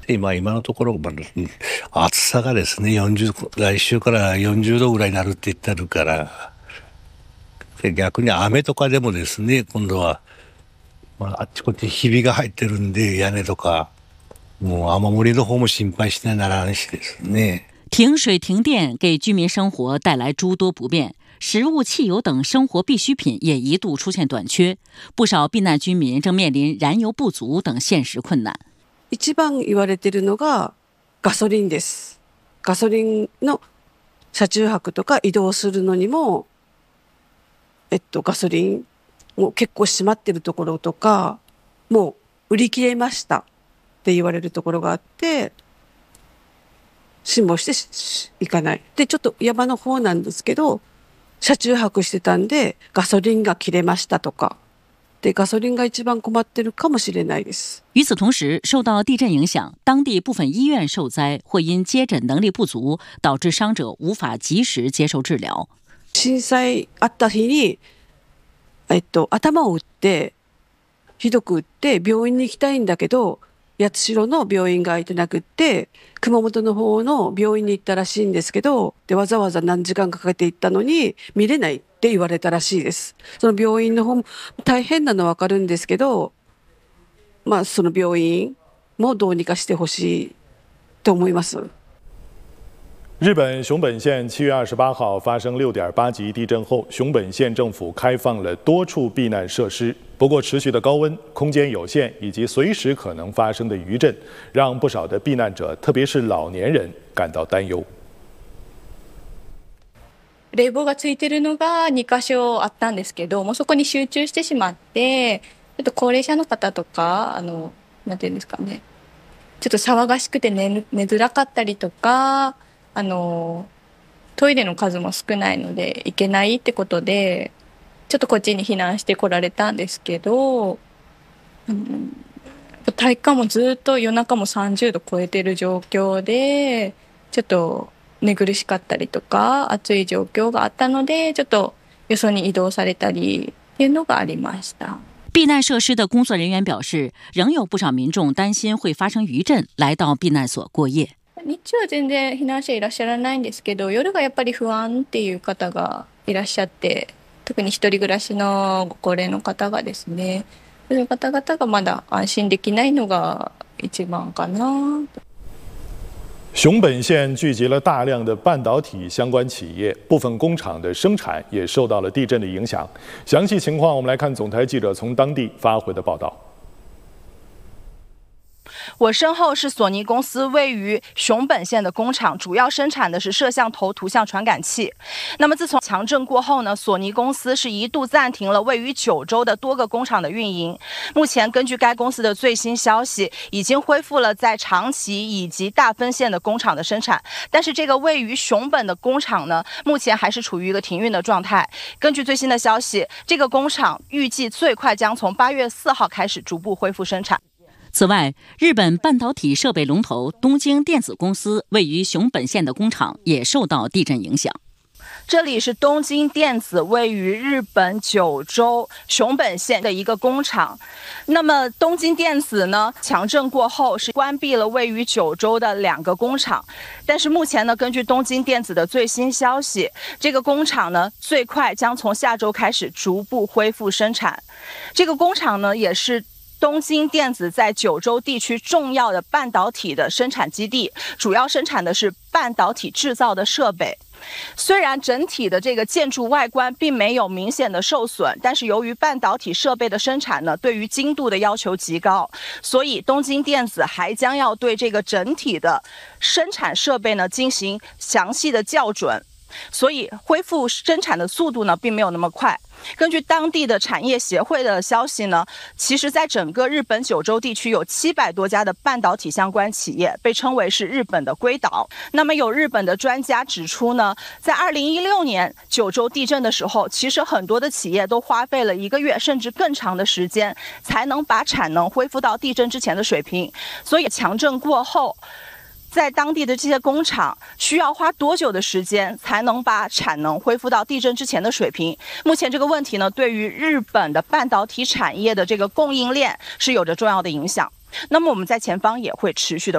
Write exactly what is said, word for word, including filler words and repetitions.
今今のところ、まあ、暑さがですね、よんじゅう来週からよんじゅうどぐらいになるって言ってるから、で逆に雨とかでもですね、今度は、まあ、あっちこっちひびが入ってるんで、屋根とか、もう雨漏りの方も心配しならんしですね。 停水停电给居民生活带来诸多不便，食物、汽油等生活必需品也一度出现短缺，不少避難居民正面臨燃油不足等现实困難。 一番言われているのがガソリンです。ガソリンの車中泊とか移動するのにも、えっと、ガソリンも結構閉まってるところとか、もう売り切れましたって言われるところがあって、辛抱して行かない。で、ちょっと山の方なんですけど、車中泊してたんでガソリンが切れましたとか。でガソリンが一番困ってるかもしれないです。 与此同时，受到地震影响，当地部分医院受灾或因接诊能力不足，导致伤者无法及時接受治療。 震災あった日に、えっと、頭を打って、ひどく打って病院に行きたいんだけど、八代の病院が空いてなくって、熊本の方の病院に行ったらしいんですけど、でわざわざ何時間かけて行ったのに見れないって言われたらしいです。その病院の方も大変なのはわかるんですけど、まあその病院もどうにかしてほしいと思います。 日本熊本县七月二十八号发生六点八级地震后，熊本县政府开放了多处避难设施。不过，持续的高温、空间有限以及随时可能发生的余震，让不少的避難者，特別是老年人感到担憂。 冷房がついてるのがにか所あったんですけど、もうそこに集中してしまって、ちょっと高齢者の方とか、あのなんていうんですかね、ちょっと騒がしくて 寝, 寝づらかったりとか。あのトイレの数も少ないので行けないってことでちょっとこっちに避難してこられたんですけど、うん、体感もずっと夜中もさんじゅうど超えてる状況でちょっと寝苦しかったりとか暑い状況があったのでちょっとよそに移動されたりっていうのがありました。 避難设施的工作人员表示，仍有不少民众担心会发生余震，来到避難所过夜。 日中は全然避難者いらっしゃらないんですけど、夜がやっぱり不安っていう方がいらっしゃって、特に一人暮らしのご高齢の方がですね、そういう方々がまだ安心できないのが一番かな。 熊本县聚集了大量的半导体相关企业，部分工厂的生产也受到了地震的影响。详细情况，我们来看总台记者从当地发回的报道。 我身后是索尼公司位于熊本县的工厂，主要生产的是摄像头图像传感器。那么自从强震过后呢，索尼公司是一度暂停了位于九州的多个工厂的运营。目前根据该公司的最新消息，已经恢复了在长崎以及大分县的工厂的生产，但是这个位于熊本的工厂呢，目前还是处于一个停运的状态。根据最新的消息，这个工厂预计最快将从八月四号开始逐步恢复生产。 此外，日本半导体设备龙头东京电子公司位于熊本县的工厂也受到地震影响。 这里是东京电子位于日本九州熊本县的一个工厂。那么东京电子呢，强震过后是关闭了位于九州的两个工厂，但是目前呢，根据东京电子的最新消息，这个工厂呢最快将从下周开始逐步恢复生产。这个工厂呢也是东京电子在九州地区重要的半导体的生产基地，主要生产的是半导体制造的设备。虽然整体的这个建筑外观并没有明显的受损，但是由于半导体设备的生产呢，对于精度的要求极高，所以东京电子还将要对这个整体的生产设备呢进行详细的校准。所以恢复生产的速度呢并没有那么快。根据当地的产业协会的消息呢，其实在整个日本九州地区有七百多家的半导体相关企业，被称为是日本的硅岛。那么有日本的专家指出呢，在二零一六年九州地震的时候，其实很多的企业都花费了一个月甚至更长的时间才能把产能恢复到地震之前的水平。所以强震过后，在当地的这些工厂需要花多久的时间才能把产能恢复到地震之前的水平？目前这个问题呢，对于日本的半导体产业的这个供应链是有着重要的影响。那么我们在前方也会持续的